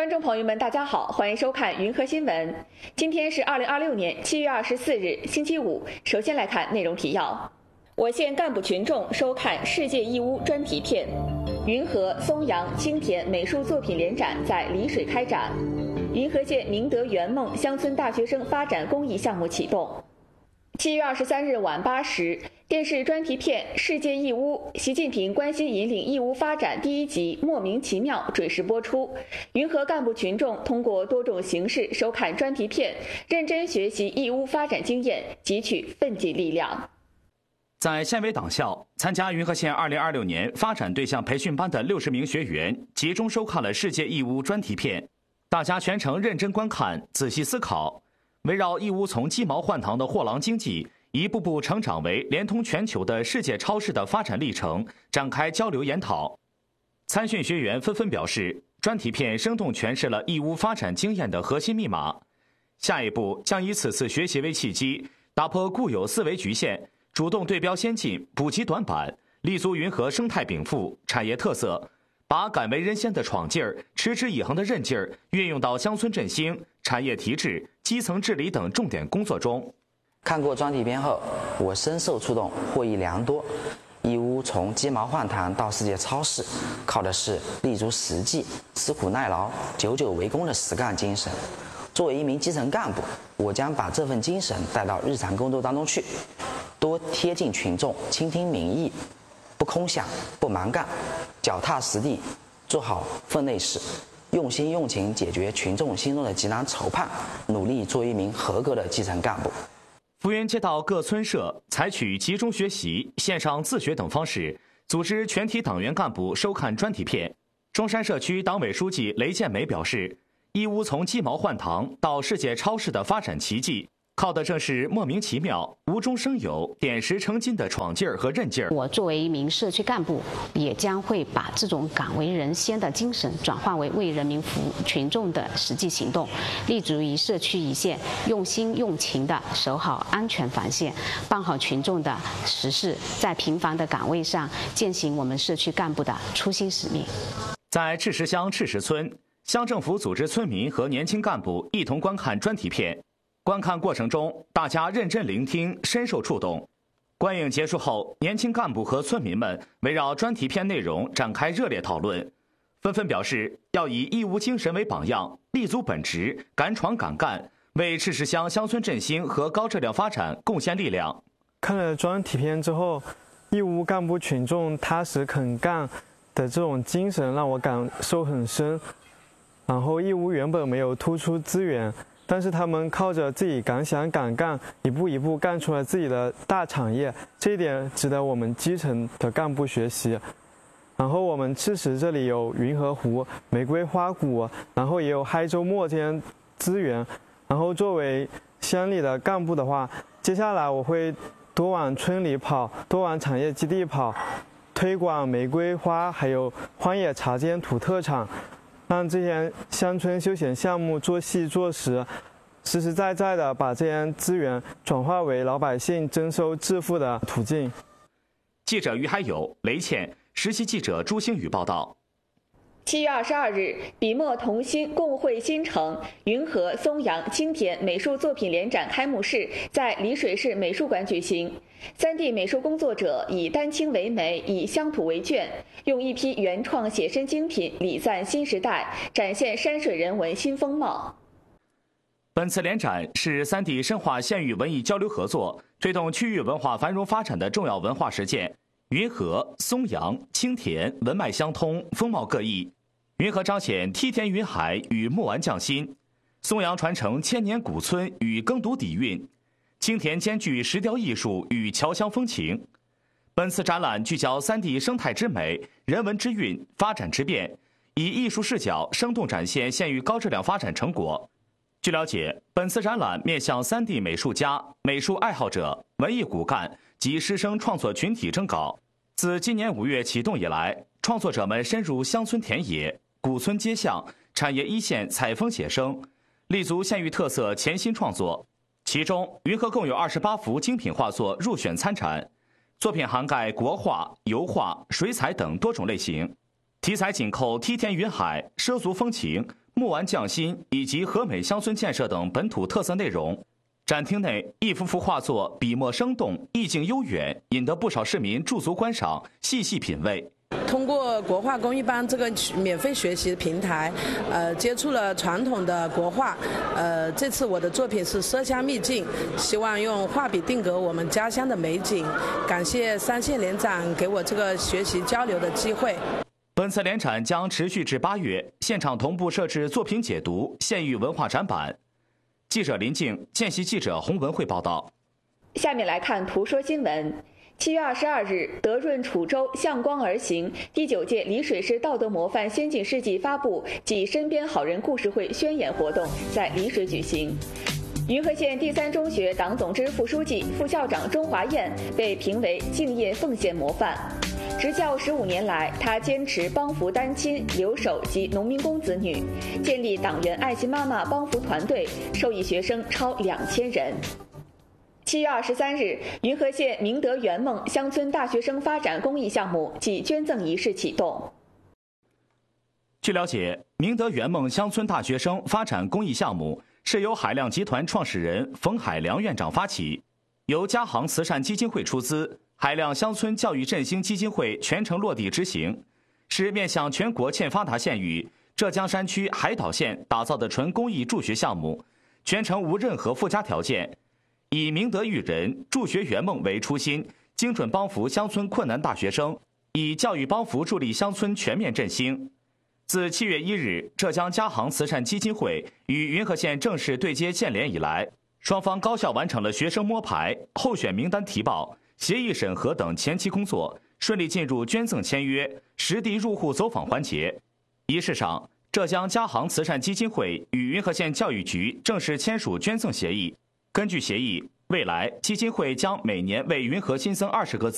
观众朋友们，大家好，欢迎收看云和新闻。今天是2026年7月24日，星期五。首先来看内容提要。我县干部群众收看世界义乌专题片。云和、松阳、青田美术作品联展在丽水开展。云和县明德圆梦乡村大学生发展公益项目启动。7月23日晚8时，电视专题片《世界义乌》习近平关心引领义乌发展第一集莫名其妙准时播出。云和干部群众通过多种形式收看专题片，认真学习义乌发展经验，汲取奋进力量。 在县委党校参加云和县2026年发展对象培训班的60名学员集中收看了世界义乌专题片，大家全程认真观看，仔细思考，围绕义乌从鸡毛换糖的货郎经济一步步成长为连通全球的世界超市的发展历程展开交流研讨。参训学员纷纷表示，专题片生动诠释了义乌发展经验的核心密码。下一步将以此次学习为契机，打破固有思维局限，主动对标先进，补齐短板，立足云和生态禀赋、产业特色，把敢为人先的闯劲儿、持之以恒的韧劲儿运用到乡村振兴、产业提质、基层治理等重点工作中。 看过专题片后，我深受触动，获益良多。义乌从鸡毛换糖到世界超市，靠的是立足实际、吃苦耐劳、久久为功的实干精神。作为一名基层干部，我将把这份精神带到日常工作当中去，多贴近群众，倾听民意，不空想，不蛮干，脚踏实地，做好分内事，用心用情解决群众心中的急难愁盼，努力做一名合格的基层干部。 福源街道各村社采取集中学习、线上自学等方式，组织全体党员干部收看专题片。中山社区党委书记雷建美表示，义乌从鸡毛换糖到世界超市的发展奇迹，靠的正是莫名其妙、无中生有、点石成金的闯劲儿和韧劲儿。 我作为一名社区干部，也将会把这种敢为人先的精神转化为为人民服务群众的实际行动，立足于社区一线，用心用情地守好安全防线，办好群众的实事，在平凡的岗位上践行我们社区干部的初心使命。 在赤石乡赤石村，乡政府组织村民和年轻干部一同观看专题片。观看过程中，大家认真聆听，深受触动。观影结束后，年轻干部和村民们围绕专题片内容展开热烈讨论，纷纷表示要以义乌精神为榜样，立足本职，敢闯敢干，为赤石乡乡村振兴和高质量发展贡献力量。 看了专题片之后，义乌干部群众踏实肯干的这种精神让我感受很深。然后义乌原本没有突出资源，但是他们靠着自己敢想敢干，一步一步干出了自己的大产业，这一点值得我们基层的干部学习。然后我们赤石这里有云和湖、玫瑰花谷，然后也有嗨州墨这些资源。然后作为乡里的干部的话，接下来我会多往村里跑，多往产业基地跑，推广玫瑰花还有荒野茶间土特产，让这些乡村休闲项目做细做实，实实在在的把这些资源转化为老百姓增收致富的途径。 记者于海友、雷倩，实习记者朱星宇报道。 7月22日，笔墨同心，共绘新城云和、松阳、青田美术作品联展开幕式在丽水市美术馆举行。3地美术工作者以丹青为媒，以乡土为卷，用一批原创写生精品礼赞新时代，展现山水人文新风貌。 本次联展是3地深化县域文艺交流合作，推动区域文化繁荣发展的重要文化实践。云和、松阳、青田文脉相通，风貌各异。云和彰显梯田云海与木玩匠心，松阳传承千年古村与耕读底蕴，青田兼具石雕艺术与侨乡风情。本次展览聚焦3地生态之美、人文之韵、发展之变，以艺术视角生动展现县域高质量发展成果。据了解，本次展览面向3地美术家、美术爱好者、文艺骨干及师生创作群体征稿。自今年5月启动以来，创作者们深入乡村田野、古村街巷、产业一线采风写生，立足县域特色潜心创作。其中，云和共有28幅精品画作入选参展，作品涵盖国画、油画、水彩等多种类型，题材紧扣梯田云海、畲族风情， 木丸匠心以及和美乡村建设等本土特色内容。展厅内一幅幅画作笔墨生动，意境悠远，引得不少市民驻足观赏，细细品味。 通过国画公益班这个免费学习平台，接触了传统的国画。这次我的作品是麝香秘境，希望用画笔定格我们家乡的美景。感谢3县联展给我这个学习交流的机会。 本次联展将持续至8月，现场同步设置作品解读、县域文化展板。记者林静，见习记者洪文慧报道。 下面来看图说新闻。7月22日，德润楚州向光而行第9届丽水市道德模范先进事迹发布暨身边好人故事会宣演活动在丽水举行。云和县第3中学党总支副书记、副校长钟华燕被评为敬业奉献模范。执教15年来，他坚持帮扶单亲、留守及农民工子女，建立党员爱心妈妈帮扶团队，受益学生超2000人。7月23日，云和县明德圆梦乡村大学生发展公益项目暨捐赠仪式启动。 据了解，明德圆梦乡村大学生发展公益项目是由海量集团创始人冯海良院长发起，由嘉行慈善基金会出资，海量乡村教育振兴基金会全程落地执行，是面向全国欠发达县域浙江山区海岛县打造的纯公益助学项目，全程无任何附加条件，以明德育人、助学圆梦为初心，精准帮扶乡村困难大学生，以教育帮扶助力乡村全面振兴。自7月1日浙江嘉行慈善基金会与云和县正式对接建联以来，双方高效完成了学生摸排、候选名单提报、协议审核等前期工作，顺利进入捐赠签约、实地入户走访环节。仪式上，浙江嘉行慈善基金会与云和县教育局正式签署捐赠协议。根据协议，未来基金会将每年为云和新增20个